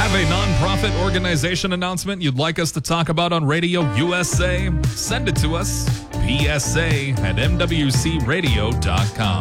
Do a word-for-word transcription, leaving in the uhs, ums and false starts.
Have a nonprofit organization announcement you'd like us to talk about on Radio U S A? Send it to us, P S A at M W C radio dot com.